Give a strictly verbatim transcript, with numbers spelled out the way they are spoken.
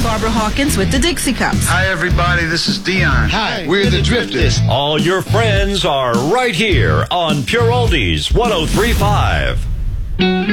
Barbara Hawkins with the Dixie Cups. Hi, everybody. This is Dion. Hi, we're the Drifters. All your friends are right here on Pure Oldies one oh three point five.